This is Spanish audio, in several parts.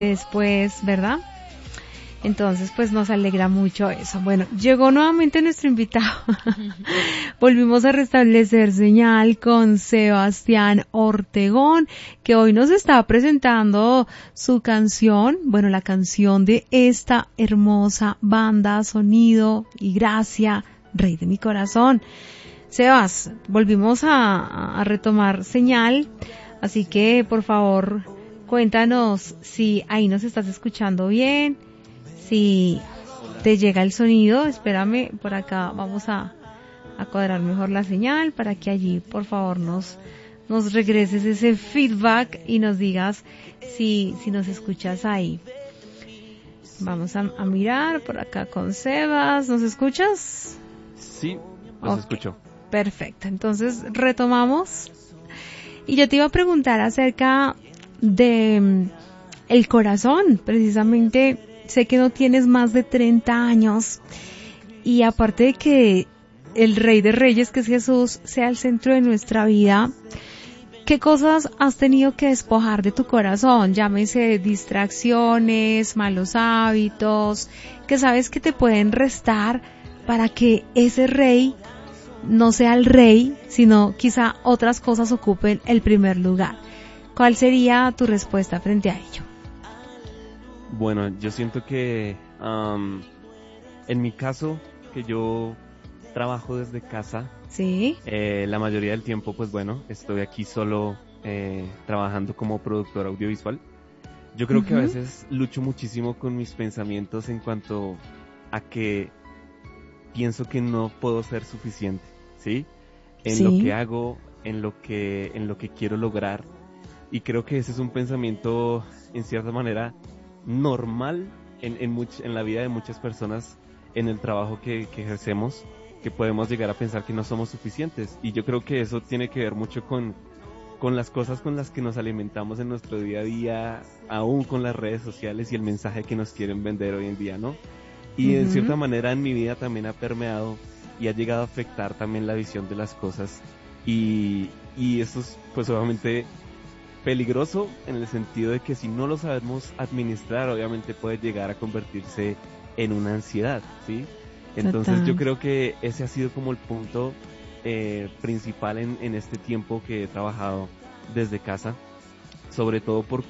después, ¿verdad? Entonces, pues nos alegra mucho eso. Bueno, llegó nuevamente nuestro invitado. Volvimos a restablecer señal con Sebastián Ortegón, que hoy nos está presentando su canción, bueno, la canción de esta hermosa banda Sonido y Gracia, Rey de mi Corazón. Sebas, volvimos a retomar señal, así que por favor cuéntanos si ahí nos estás escuchando bien, si te llega el sonido. Espérame, por acá vamos a cuadrar mejor la señal para que allí por favor nos regreses ese feedback y nos digas si nos escuchas ahí. Vamos a mirar por acá con Sebas, ¿nos escuchas? Sí, los escucho. Perfecto, entonces retomamos y yo te iba a preguntar acerca de el corazón. Precisamente sé que no tienes más de 30 años y aparte de que el Rey de Reyes, que es Jesús, sea el centro de nuestra vida, ¿qué cosas has tenido que despojar de tu corazón? Llámese distracciones, malos hábitos, que sabes que te pueden restar para que ese rey no sea el rey, sino quizá otras cosas ocupen el primer lugar. ¿Cuál sería tu respuesta frente a ello? Bueno, yo siento que en mi caso, que yo trabajo desde casa, sí, la mayoría del tiempo, pues bueno, estoy aquí solo trabajando como productor audiovisual. Yo creo que a veces lucho muchísimo con mis pensamientos en cuanto a que pienso que no puedo ser suficiente, ¿sí? En lo que hago, en lo que quiero lograr. Y creo que ese es un pensamiento, en cierta manera, normal en la vida de muchas personas, en el trabajo que ejercemos, que podemos llegar a pensar que no somos suficientes. Y yo creo que eso tiene que ver mucho con las cosas con las que nos alimentamos en nuestro día a día, aún con las redes sociales y el mensaje que nos quieren vender hoy en día, ¿no? Y en cierta manera en mi vida también ha permeado y ha llegado a afectar también la visión de las cosas. Y eso es pues obviamente peligroso en el sentido de que si no lo sabemos administrar, obviamente puede llegar a convertirse en una ansiedad, ¿sí? Entonces total. yo creo que ese ha sido como el punto principal en este tiempo que he trabajado desde casa, sobre todo por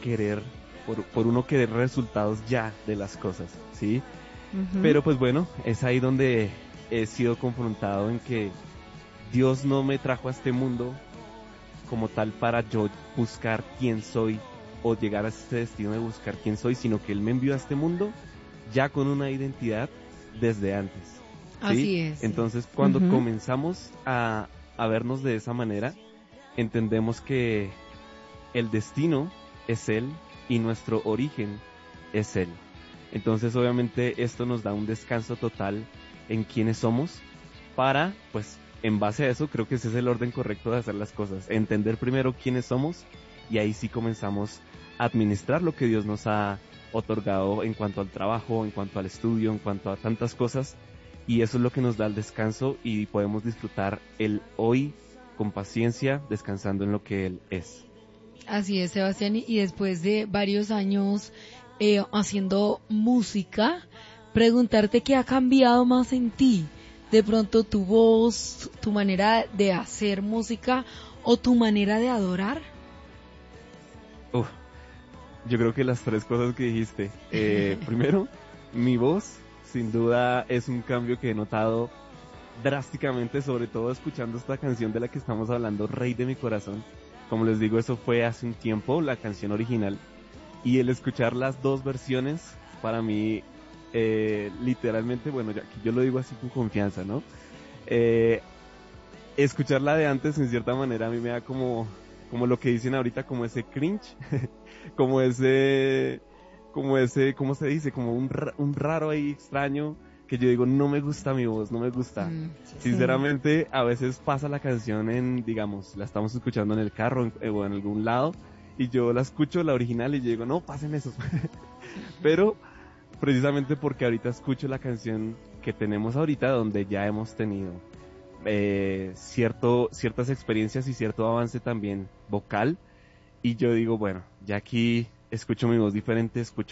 uno querer resultados ya de las cosas, ¿sí? Pero pues bueno, es ahí donde he sido confrontado en que Dios no me trajo a este mundo como tal para yo buscar quién soy o llegar a este destino de buscar quién soy, sino que Él me envió a este mundo ya con una identidad desde antes, ¿sí? Así es. Entonces cuando comenzamos a vernos de esa manera, entendemos que el destino es Él y nuestro origen es Él. Entonces obviamente esto nos da un descanso total en quiénes somos para, pues, en base a eso creo que ese es el orden correcto de hacer las cosas. Entender primero quiénes somos y ahí sí comenzamos a administrar lo que Dios nos ha otorgado en cuanto al trabajo, en cuanto al estudio, en cuanto a tantas cosas. Y eso es lo que nos da el descanso y podemos disfrutar el hoy con paciencia, descansando en lo que Él es. Así es, Sebastián, y después de varios años haciendo música, preguntarte qué ha cambiado más en ti. De pronto tu voz, tu manera de hacer música o tu manera de adorar. Yo creo que las tres cosas que dijiste. Primero, mi voz, sin duda es un cambio que he notado drásticamente, sobre todo escuchando esta canción de la que estamos hablando, Rey de mi Corazón. Como les digo, eso fue hace un tiempo, la canción original. Y el escuchar las dos versiones, para mí, literalmente, bueno, ya que yo lo digo así con confianza, ¿no? Escuchar la de antes, en cierta manera, a mí me da como lo que dicen ahorita, como ese cringe, como ese, ¿cómo se dice? Como un raro ahí extraño, que yo digo, no me gusta mi voz, no me gusta. Sinceramente, a veces pasa la canción digamos, la estamos escuchando en el carro o en algún lado, y yo la escucho, la original, y yo digo, no, pasen esos. Pero, precisamente porque ahorita escucho la canción que tenemos ahorita, donde ya hemos tenido ciertas experiencias y cierto avance también vocal, y yo digo, bueno, ya aquí escucho mi voz diferente, escucho